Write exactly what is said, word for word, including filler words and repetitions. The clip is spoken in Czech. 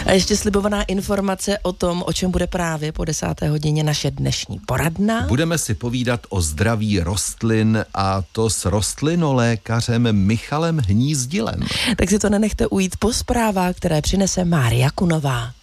A ještě slibovaná informace o tom, o čem bude právě po desáté hodině naše dnešní poradna. Budeme si povídat o zdraví rostlin, a to s rostlinolékařem Michalem Hnízdilem. Tak si to nenechte ujít po zprávách, které přinese Mária Kunová.